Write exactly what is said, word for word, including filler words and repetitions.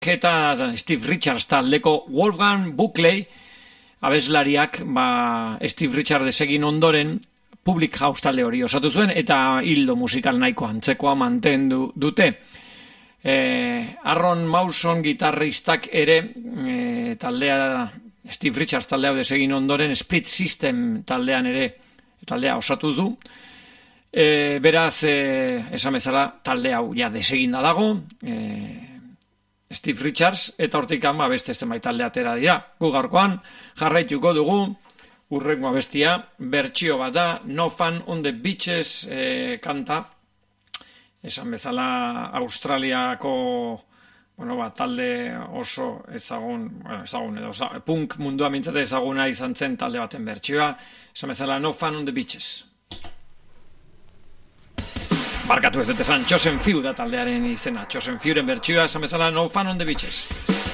eta Steve Richards taldeko Wolfgang Buckley abeslariak ba, Steve Richards egin ondoren Public House talde hori osatu zuen eta hildo musikal nahiko antzekoa mantendu dute. E, Aaron Mawson gitarristak ere e, taldea Steve Richards taldea desegin ondoren Split System taldean ere taldea osatu du. E, beraz, e, esan bezala talde hau ja deseginda dago. E, Steve Richards eta hortikan ba beste zenbait talde atera dira. Gu gaurkoan jarraituko dugu urrengo abestia, bertsio bat da, No Fun on the Beaches e, kanta. Esan bezala Australiako bueno, ba, talde oso ezagun, bueno, ezagun edo punk mundua mintzate ezaguna izan zen talde baten bertsioa. Esan bezala No Fun on the Beaches. Barkatu ez dut esan, Chosen Few da taldearen izena. Chosen Fewren bertsioa, esan bezala No Fun on the Beaches.